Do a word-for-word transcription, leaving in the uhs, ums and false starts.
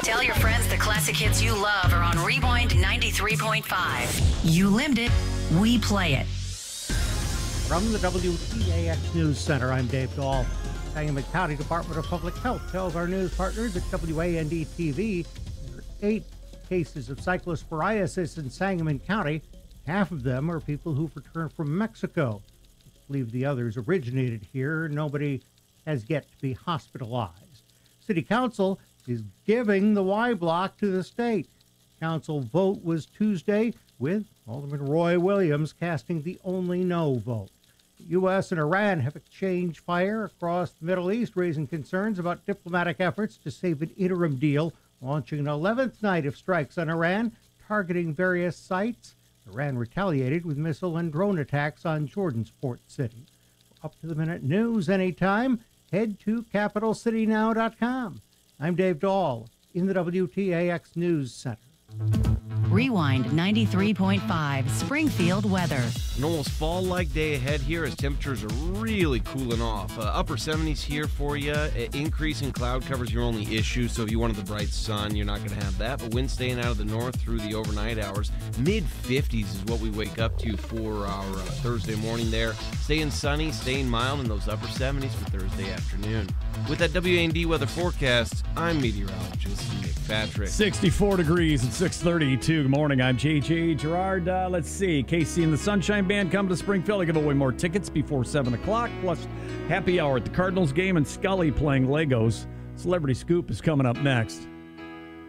Tell your friends the classic hits you love are on Rewind ninety-three point five. You limbed it, we play it. From the W T A X News Center, I'm Dave Dahl. Sangamon County Department of Public Health tells our news partners at W A N D T V there are eight cases of cyclosporiasis in Sangamon County. Half of them are people who've returned from Mexico. I believe the others originated here. Nobody has yet to be hospitalized. City Council is giving the Y block to the state. Council vote was Tuesday, with Alderman Roy Williams casting the only no vote. The U S and Iran have exchanged fire across the Middle East, raising concerns about diplomatic efforts to save an interim deal, launching an eleventh night of strikes on Iran, targeting various sites. Iran retaliated with missile and drone attacks on Jordan's port city. For up-to-the-minute news anytime, head to capital city now dot com. I'm Dave Dahl in the W T A X News Center. Rewind ninety-three point five Springfield weather. An almost fall-like day ahead here as temperatures are really cooling off. Uh, upper seventies here for you. Uh, increase in cloud cover is your only issue, so if you wanted the bright sun, you're not going to have that. But wind staying out of the north through the overnight hours. mid fifties is what we wake up to for our uh, Thursday morning there. Staying sunny, staying mild in those upper seventies for Thursday afternoon. With that W A N D weather forecast, I'm meteorologist Nick Patrick. sixty-four degrees at six thirty-two. Good morning. I'm J J Gerard. Uh, let's see. K C and the Sunshine Band come to Springfield. I give away more tickets before seven o'clock. Plus, happy hour at the Cardinals game and Scully playing Legos. Celebrity Scoop is coming up next.